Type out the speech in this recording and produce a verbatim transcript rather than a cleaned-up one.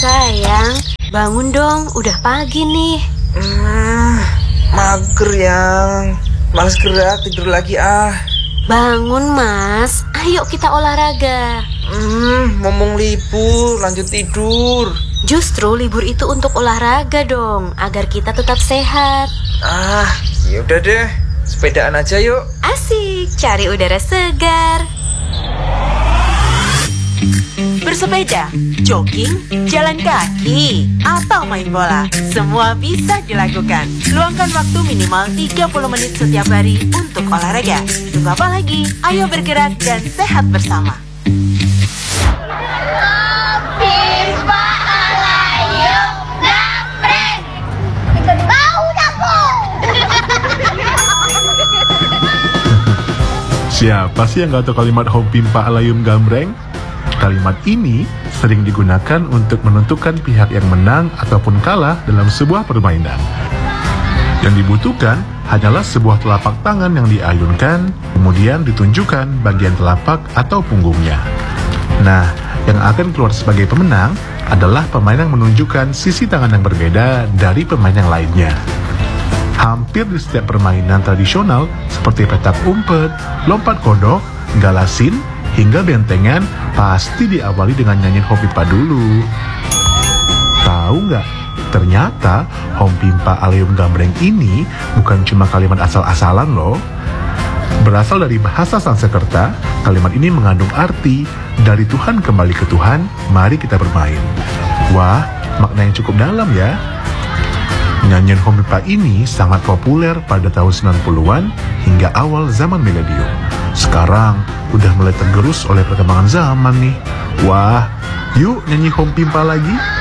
Sayang, bangun dong, udah pagi nih. Hmm, mager yang, males gerak, tidur lagi ah. Bangun mas, ayo kita olahraga. Hmm, ngomong libur, lanjut tidur. Justru libur itu untuk olahraga dong, agar kita tetap sehat. Ah, ya udah deh, sepedaan aja yuk. Asik, cari udara segar. Bersepeda, jogging, jalan kaki, atau main bola, semua bisa dilakukan. Luangkan waktu minimal tiga puluh menit setiap hari untuk olahraga. Tunggu apa lagi? Ayo bergerak dan sehat bersama. Siapa sih yang gak tahu kalimat Hong Pimpa Alayum Gambreng? Kalimat ini sering digunakan untuk menentukan pihak yang menang ataupun kalah dalam sebuah permainan. Yang dibutuhkan hanyalah sebuah telapak tangan yang diayunkan, kemudian ditunjukkan bagian telapak atau punggungnya. Nah, yang akan keluar sebagai pemenang adalah pemain yang menunjukkan sisi tangan yang berbeda dari pemain yang lainnya. Hampir di setiap permainan tradisional seperti petak umpet, lompat kodok, galasin, hingga bentengan pasti diawali dengan nyanyiin Hong Pimpa dulu. Tahu nggak? Ternyata Hong Pimpa Alayum Gambreng ini bukan cuma kalimat asal-asalan loh. Berasal dari bahasa Sanskerta, kalimat ini mengandung arti dari Tuhan kembali ke Tuhan, mari kita bermain. Wah, makna yang cukup dalam ya. Nyanyian Hong Pimpa ini sangat populer pada tahun sembilan puluhan hingga awal zaman milenium. Sekarang udah mulai tergerus oleh perkembangan zaman nih. Wah, yuk nyanyi Hong Pimpa lagi.